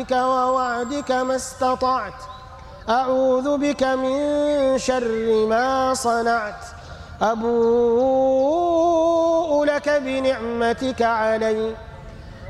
ووعدك ما استطعت، أعوذ بك من شر ما صنعت، أبوء لك بنعمتك علي